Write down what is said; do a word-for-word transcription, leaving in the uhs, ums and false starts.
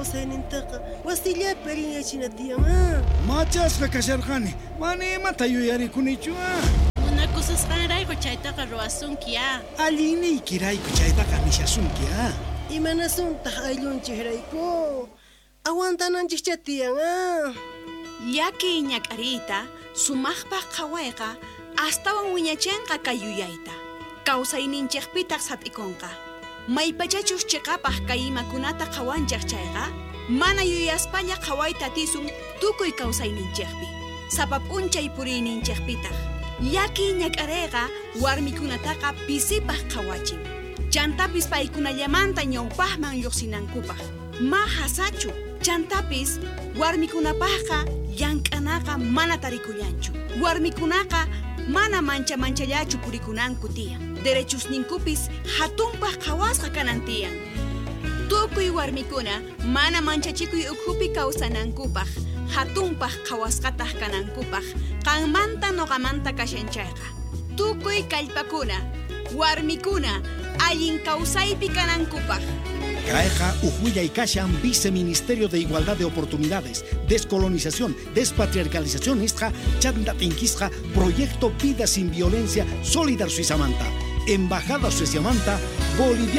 kawsaynintaqa wasillapi allinyachina tiyan. Machasqa kasharqani, mana imata yuyarikunichu. Munakusasqanrayku chaytaqa ruwasunkiya. Alliniykirayku chaytaqa nishasunkiya. Imanasuntaq ayllunchikrayku awantananchikcha tiyan. Llaki ñak'ariyta sumaqpaq qhawayqa astawan wiñachinqa kay yuyayta. Kawsayninchikpitaq sat'ikunqa. Maypachachus chiqapaq kay imakunata qhawanchik chayqa mana yuyaspalla qhawayta tisun tukuy kawsayninchikpi. Sapa p'unchay puriyninchikpitaq. Llaki ñak'arayqa warmikunataqa pisipaq qhawachin. Chantapis paykunallamanta ñawpaqman lluqsinankupaq. Ma hasachu, chantapis warmikunapaqqa llank'anaqa mana tarikullanchu. Warmikunaqa mana mancha manchallachu purikunanku tiyan. Derechusninkupis hatunpaq qhawasqa kanan tiyan. Tukuy warmikuna mana manchachikuy ukhupi kawsanankupaq hatunpaq qhawasqataq kanankupaq qanmanta noqamanta kashanchayqa. Tukuy kallpakuna warmikuna allin kawsaypi kanankupaq. Kayqa ujullay kashan Viceministerio de Igualdad de Oportunidades, Descolonización, Despatriarcalización nisqa chantapinkisqa Proyecto Vida Sin Violencia Solidar Suizamanta, Embajada Suizamanta, Bolivia.